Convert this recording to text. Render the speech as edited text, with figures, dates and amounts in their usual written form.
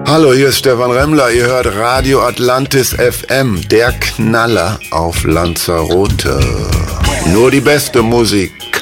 Hallo, hier ist Stefan Remmler. Ihr hört Radio Atlantis FM, der Knaller auf Lanzarote. Nur die beste Musik.